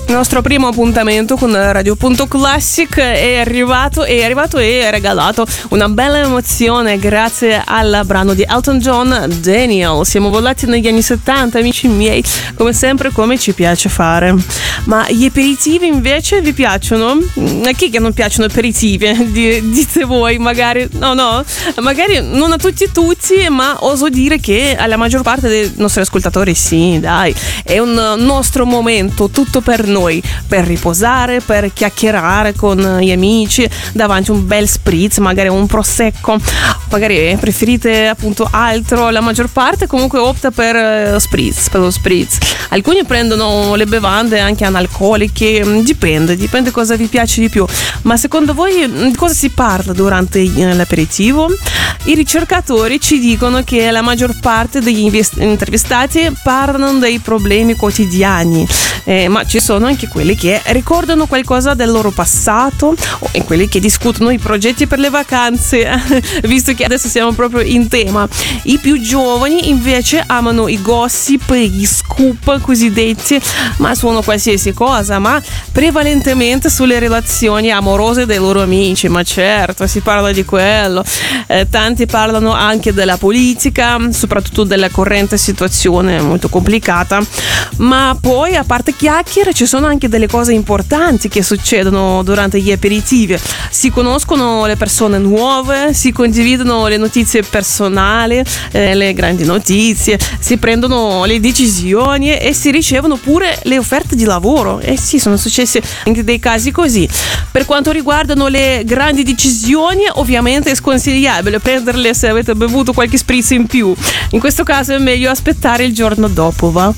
Il nostro primo appuntamento con Radio Punto Classic è arrivato e ha regalato una bella emozione grazie al brano di Elton John, Daniel. Siamo volati negli anni 70, amici miei, come sempre, come ci piace fare. Ma gli aperitivi invece vi piacciono? A chi che non piacciono aperitivi? Dite voi, magari no, magari non a tutti, ma oso dire che alla maggior parte dei nostri ascoltatori sì, dai, è un nostro momento tutto per noi, per riposare, per chiacchierare con gli amici davanti a un bel spritz, magari un prosecco, magari preferite appunto altro. La maggior parte comunque opta per lo spritz. Alcuni prendono le bevande anche analcoliche, dipende cosa vi piace di più. Ma secondo voi di cosa si parla durante l'aperitivo? I ricercatori ci dicono che la maggior parte degli intervistati parlano dei problemi quotidiani, ma ci sono anche quelli che ricordano qualcosa del loro passato e quelli che discutono i progetti per le vacanze, visto che adesso siamo proprio in tema. I più giovani invece amano i gossip, gli scoop cosiddetti, ma suono qualsiasi cosa, ma prevalentemente sulle relazioni amorose dei loro amici. Ma certo, si parla di quello. Tanti parlano anche della politica, soprattutto della corrente situazione molto complicata. Ma poi, a parte chiacchiere, ci sono anche delle cose importanti che succedono durante gli aperitivi. Si conoscono le persone nuove, si condividono le notizie personali, le grandi notizie, si prendono le decisioni e si ricevono pure le offerte di lavoro. Sì, sono successi anche dei casi così. Per quanto riguardano le grandi decisioni, ovviamente è sconsigliabile prenderle se avete bevuto qualche spritz in più. In questo caso è meglio aspettare il giorno dopo, va?